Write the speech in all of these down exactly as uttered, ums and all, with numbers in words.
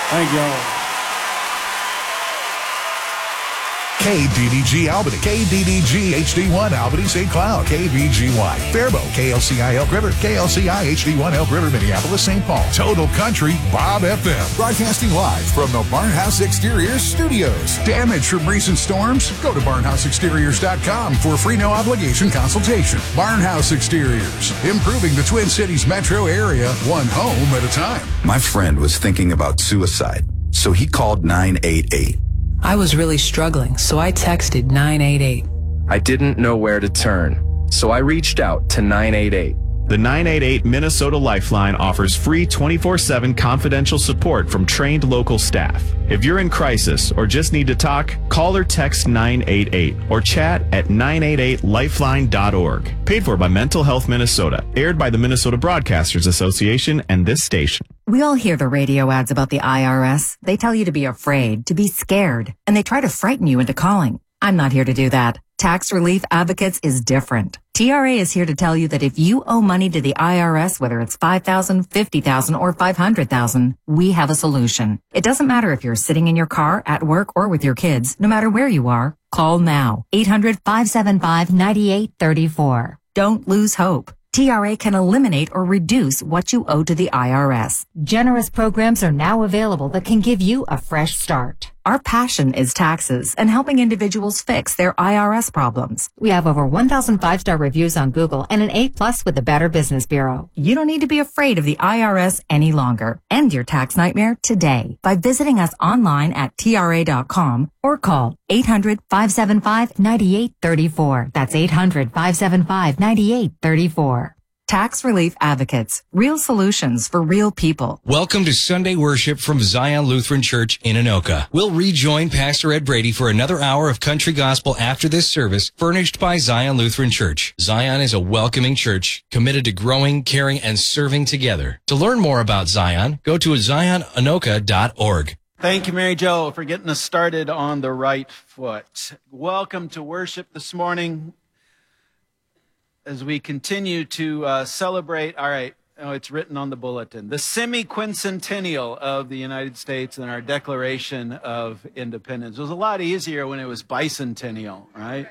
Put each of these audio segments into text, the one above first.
Thank y'all. K D D G Albany, K D D G H D one Albany Saint Cloud, K V G Y Faribault, K L C I Elk River, K L C I H D one Elk River, Minneapolis, Saint Paul, Total Country, Bob F M. Broadcasting live from the Barnhouse Exteriors studios. Damage from recent storms? Go to barnhouse exteriors dot com for free no obligation consultation. Barnhouse Exteriors, improving the Twin Cities metro area, one home at a time. My friend was thinking about suicide, so he called nine eight eight. I was really struggling, so I texted nine eight eight. I didn't know where to turn, so I reached out to nine eight eight. The nine eight eight Minnesota Lifeline offers free twenty-four seven confidential support from trained local staff. If you're in crisis or just need to talk, call or text nine eight eight or chat at nine eight eight lifeline dot org. Paid for by Mental Health Minnesota. Aired by the Minnesota Broadcasters Association and this station. We all hear the radio ads about the I R S. They tell you to be afraid, to be scared, and they try to frighten you into calling. I'm not here to do that. Tax Relief Advocates is different. T R A is here to tell you that if you owe money to the I R S, whether it's five thousand dollars, fifty thousand dollars, or five hundred thousand dollars, we have a solution. It doesn't matter if you're sitting in your car, at work, or with your kids. No matter where you are, call now. eight hundred, five seven five, nine eight three four. Don't lose hope. T R A can eliminate or reduce what you owe to the I R S. Generous programs are now available that can give you a fresh start. Our passion is taxes and helping individuals fix their I R S problems. We have over one thousand five-star reviews on Google and an A plus with the Better Business Bureau. You don't need to be afraid of the I R S any longer. End your tax nightmare today by visiting us online at T R A dot com or call eight hundred, five seven five, nine eight three four. That's eight hundred, five seven five, nine eight three four. Tax Relief Advocates. Real solutions for real people. Welcome to Sunday worship from Zion Lutheran Church in Anoka. We'll rejoin Pastor Ed Brady for another hour of country gospel after this service, furnished by Zion Lutheran Church. Zion is a welcoming church committed to growing, caring, and serving together. To learn more about Zion, go to zion anoka dot org. Thank you, Mary Jo, for getting us started on the right foot. Welcome to worship this morning. As we continue to uh, celebrate, all right, oh, it's written on the bulletin, the semi-quincentennial of the United States and our Declaration of Independence. It was a lot easier when it was bicentennial, right?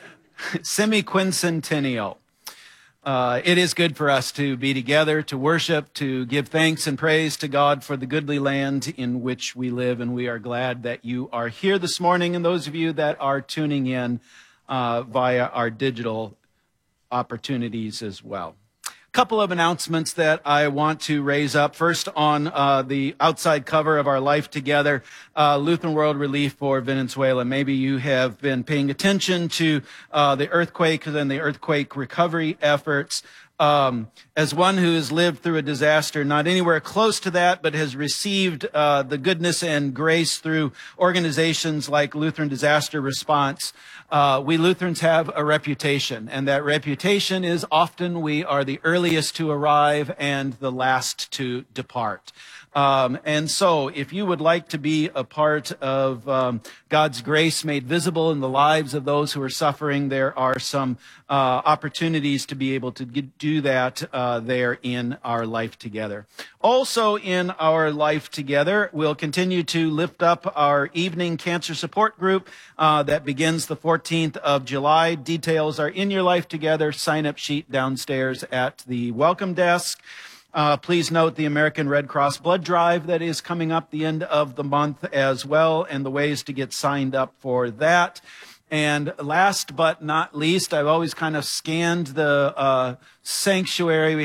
Semi-quincentennial. Uh, it is good for us to be together, to worship, to give thanks and praise to God for the goodly land in which we live, and we are glad that you are here this morning, and those of you that are tuning in uh, via our digital opportunities as well. A couple of announcements that I want to raise up. First, on uh, the outside cover of our Life Together, uh, Lutheran World Relief for Venezuela. Maybe you have been paying attention to uh, the earthquake and the earthquake recovery efforts. Um, as one who has lived through a disaster, not anywhere close to that, but has received uh, the goodness and grace through organizations like Lutheran Disaster Response, uh, we Lutherans have a reputation, and that reputation is often we are the earliest to arrive and the last to depart. Um, and so if you would like to be a part of um, God's grace made visible in the lives of those who are suffering, there are some uh, opportunities to be able to get, do that uh, there in our Life Together. Also in our Life Together, we'll continue to lift up our evening cancer support group uh, that begins the fourteenth of July. Details are in your Life Together sign-up sheet downstairs at the welcome desk. Uh, please note the American Red Cross blood drive that is coming up the end of the month as well, and the ways to get signed up for that. And last but not least, I've always kind of scanned the uh, sanctuary. We